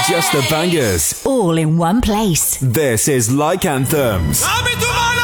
Just the bangers. All in one place. This is Like Anthems. Dame tu mano.